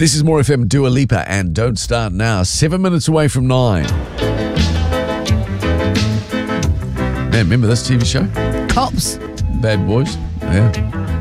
This is More FM, Dua Lipa, and Don't Start Now. 7 minutes away from 9. Man, remember this TV show? Cops. Bad Boys. Yeah.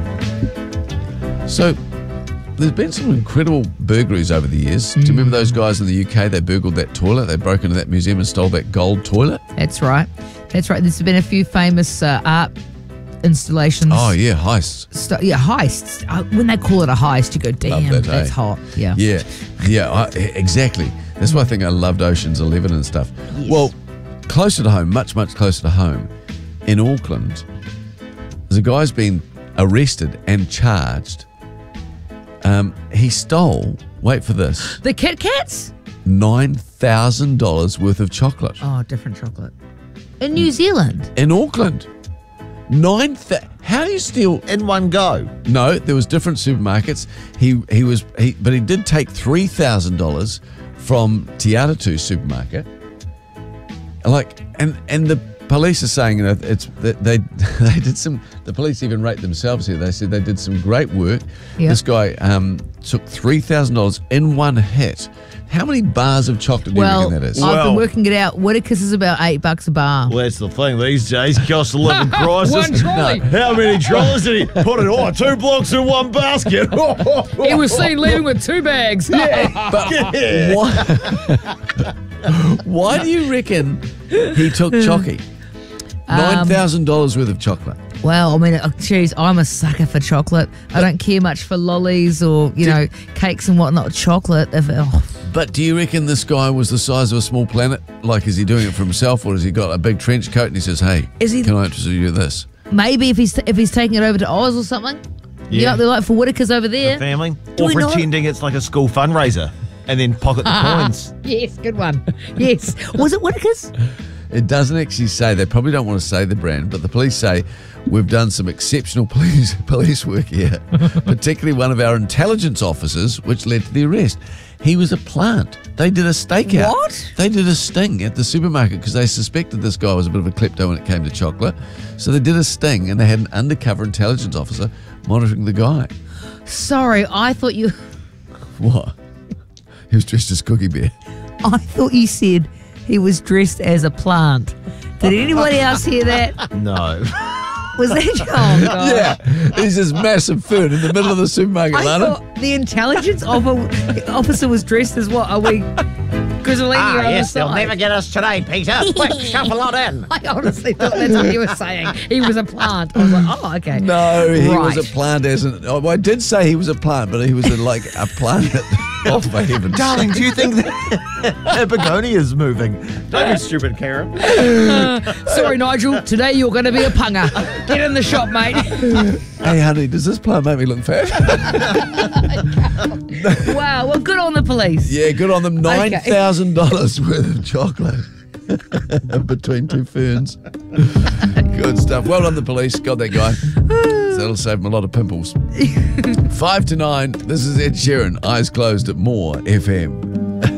So, there's been some incredible burglaries over the years. Do you remember those guys in the UK? They burgled that toilet. They broke into that museum and stole that gold toilet. That's right. There's been a few famous art installations. Oh, yeah, heists. Heists. When they call it a heist, you go, damn, Love that, that's eh? hot. Yeah. Yeah, exactly. That's why I think I loved Ocean's 11 and stuff. Yes. Well, closer to home, much, much closer to home, in Auckland, there's a guy's been arrested and charged. He stole, wait for this, The Kit Kats? $9,000 worth of chocolate. Oh, different chocolate. In New Zealand? In Auckland. How do you steal? In one go. No, there was different supermarkets. But he did take $3,000 from Te Atatu supermarket. And the police are saying, you know, they did some. The police even rate themselves here. They said they did some great work. Yep. This guy took $3,000 in one hit. How many bars of chocolate do you reckon that is? I've been working it out. Whittaker's is about $8 a bar. Well, that's the thing. These days, cost of living crisis. One trolley. How many trolleys did he put it on? 2 blocks in one basket. He was seen leaving with 2 bags. Why do you reckon he took chocky? $9,000 worth of chocolate. Well, I mean, geez, I'm a sucker for chocolate. I don't care much for lollies or, cakes and whatnot. Chocolate. But do you reckon this guy was the size of a small planet? Like, is he doing it for himself, or has he got a big trench coat and he says, hey, can I interest you in this? Maybe if he's taking it over to Oz or something. Yeah. They're like for Whittaker's over there. Family. Do Or we not? pretending it's like a school fundraiser and then pocket the coins. Yes, good one. Yes. Was it Whittaker's? It doesn't actually say. They probably don't want to say the brand, but the police say, we've done some exceptional police work here, particularly one of our intelligence officers, which led to the arrest. He was a plant. They did a stakeout. What? They did a sting at the supermarket because they suspected this guy was a bit of a klepto when it came to chocolate. So they did a sting and they had an undercover intelligence officer monitoring the guy. Sorry, I thought you... What? He was dressed as Cookie Bear. I thought you said he was dressed as a plant. Did anybody else hear that? No. Was that your God. Yeah, he's this massive fern in the middle of the supermarket, I Lana. thought the intelligence officer was dressed as what? Are we Grizzolini on the side? get us today, Peter. Quick, shuffle on in. I honestly thought that's what you were saying. He was a plant. I was like, oh, okay. No, he was a Right. plant I did say he was a plant, but he was like a plant off for heaven's Darling, do you think that begonia is moving? Don't be stupid, Karen. Sorry, Nigel. Today you're going to be a punga. Get in the shop, mate. Hey, honey, does this plant make me look fat? Wow. Well, good on the police. Yeah, good on them. $9,000 worth of chocolate between 2 ferns. Good stuff. Well done, the police. Got that guy. So that'll save him a lot of pimples. 5 to 9. This is Ed Sheeran. Eyes closed at More FM.